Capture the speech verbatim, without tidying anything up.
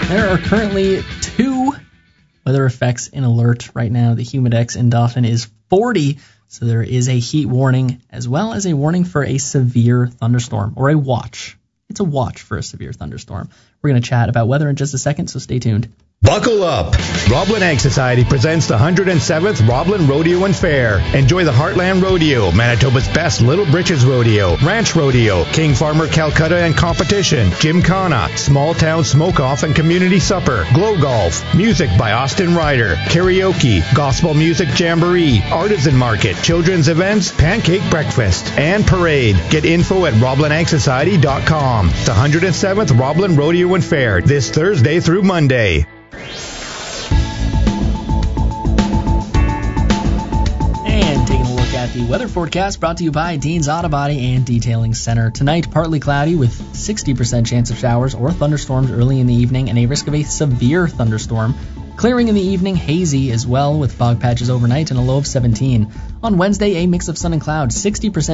There are currently two weather effects in alert right now. The Humidex in Dauphin is forty, so there is a heat warning as well as a warning for a severe thunderstorm, or a watch. It's a watch for a severe thunderstorm. We're going to chat about weather in just a second, so stay tuned. Buckle up! Roblin Ag Society presents the one hundred seventh Roblin Rodeo and Fair. Enjoy the Heartland Rodeo, Manitoba's best Little Britches Rodeo, Ranch Rodeo, King Farmer Calcutta and Competition, Gymkhana, Small Town Smoke-Off and Community Supper, Glow Golf, music by Austin Ryder, karaoke, gospel music jamboree, artisan market, children's events, pancake breakfast, and parade. Get info at roblin ag society dot com. The one hundred seventh Roblin Rodeo and Fair, this Thursday through Monday. At the weather forecast brought to you by Dean's Auto Body and Detailing Center. Tonight, partly cloudy with sixty percent chance of showers or thunderstorms early in the evening and a risk of a severe thunderstorm. Clearing in the evening, hazy as well with fog patches overnight and a low of seventeen. On Wednesday, a mix of sun and clouds, sixty percent